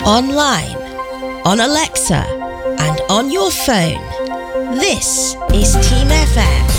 online, on Alexa, and on your phone. This is Team FM.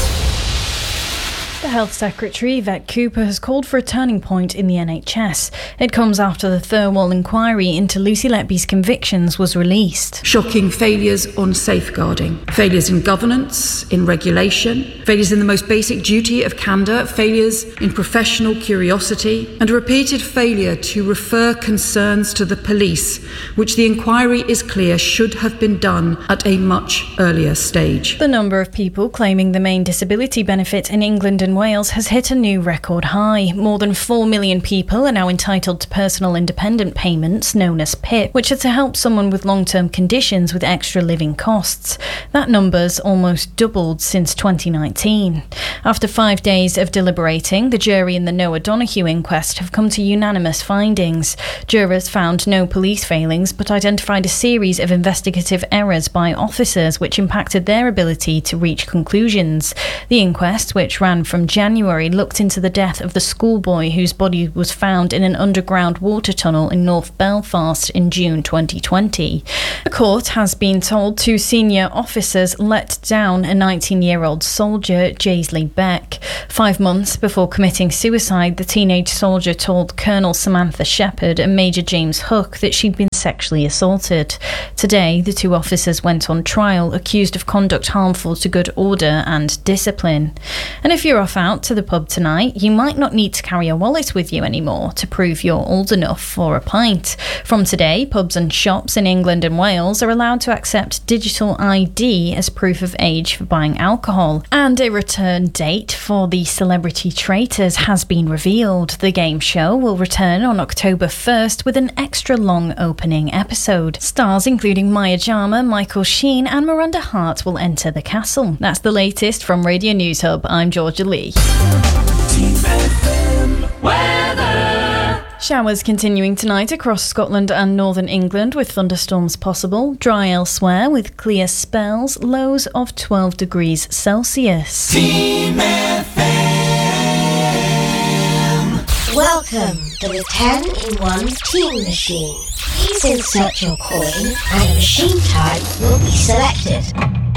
The Health Secretary, Yvette Cooper, has called for a turning point in the NHS. It comes after the Thirlwall inquiry into Lucy Letby's convictions was released. Shocking failures on safeguarding, failures in governance, in regulation, failures in the most basic duty of candour, failures in professional curiosity, and a repeated failure to refer concerns to the police, which the inquiry is clear should have been done at a much earlier stage. The number of people claiming the main disability benefit in England and Wales has hit a new record high. More than 4 million people are now entitled to personal independent payments, known as PIP, which are to help someone with long-term conditions with extra living costs. That number's almost doubled since 2019. After 5 days of deliberating, the jury in the Noah Donoghue inquest have come to unanimous findings. Jurors found no police failings but identified a series of investigative errors by officers which impacted their ability to reach conclusions. The inquest, which ran from January, looked into the death of the schoolboy whose body was found in an underground water tunnel in North Belfast in June 2020. The court has been told 2 senior officers let down a 19-year-old soldier, Jaisley Beck. 5 months before committing suicide, the teenage soldier told Colonel Samantha Shepherd and Major James Hook that she'd been sexually assaulted. Today, the 2 officers went on trial, accused of conduct harmful to good order and discipline. And if you're off out to the pub tonight, you might not need to carry a wallet with you anymore to prove you're old enough for a pint. From today, pubs and shops in England and Wales are allowed to accept digital ID as proof of age for buying alcohol. And a return date for the Celebrity Traitors has been revealed. The game show will return on October 1st with an extra long opening episode. Stars including Maya Jama, Michael Sheen and Miranda Hart will enter the castle. That's the latest from Radio News Hub. I'm Georgia Lee. Team FM weather. Showers continuing tonight across Scotland and northern England with thunderstorms possible. Dry elsewhere with clear spells. Lows of 12 degrees Celsius. Team FM. Welcome to the 10-in-1 Team Machine. Please insert your coin and a machine type will be selected.